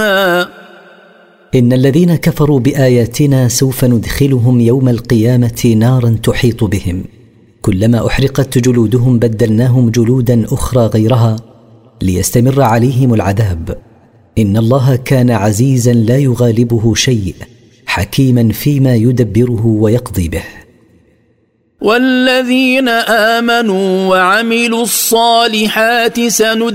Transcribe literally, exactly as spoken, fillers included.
إن الذين كفروا بآياتنا سوف ندخلهم يوم القيامة نارا تحيط بهم، كلما أحرقت جلودهم بدلناهم جلودا أخرى غيرها ليستمر عليهم العذاب. إن الله كان عزيزا لا يغالبه شيء، حكيما فيما يدبره ويقضي به. والذين آمنوا وعملوا الصالحات سند